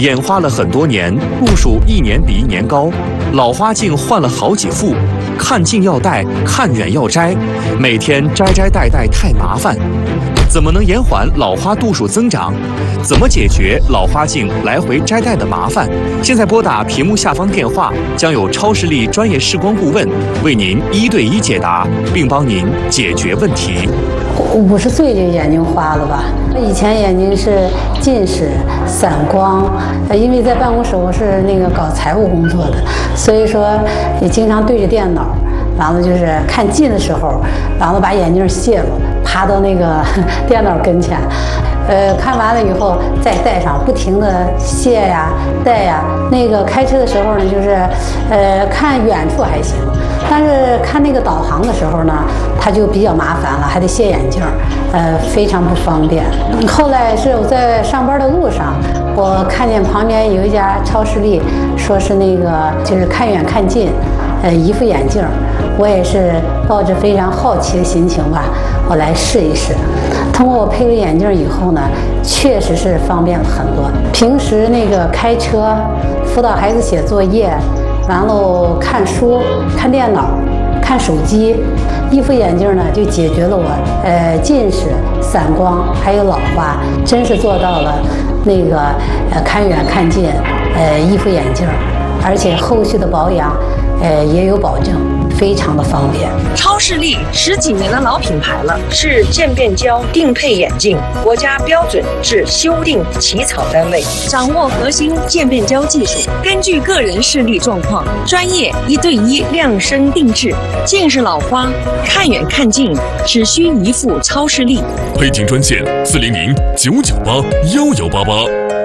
眼花了很多年，度数一年比一年高，老花镜换了好几副，看近要戴，看远要摘，每天摘摘戴戴太麻烦。怎么能延缓老花度数增长？怎么解决老花镜来回摘戴的麻烦？现在拨打屏幕下方电话，将有超视力专业视光顾问为您1对1解答，并帮您解决问题。 50岁就眼睛花了吧？以前眼睛是近视、散光，因为在办公室我是搞财务工作的，所以说也经常对着电脑。完了就是看近的时候，完了把眼镜卸了，爬到电脑跟前，看完了以后再戴上，不停的卸呀戴呀。开车的时候呢，就是看远处还行，但是看导航的时候呢，它就比较麻烦了，还得卸眼镜，非常不方便。后来是我在上班的路上，我看见旁边有一家超视力，说是就是看远看近，一副眼镜。我也是抱着非常好奇的心情吧，我来试一试。通过我配了眼镜以后呢，确实是方便了很多。平时开车、辅导孩子写作业，完了看书、看电脑、看手机，一副眼镜呢就解决了我近视、散光还有老花，真是做到了看远看近，一副眼镜，而且后续的保养也有保证。非常的方便。 超视力10几年的老品牌了，是渐变焦定配眼镜国家标准至修订起草单位，掌握核心渐变焦技术，根据个人视力状况，专业1对1量身定制。近视老花看远看近，只需一副超视力。 配镜专线400-998-1188。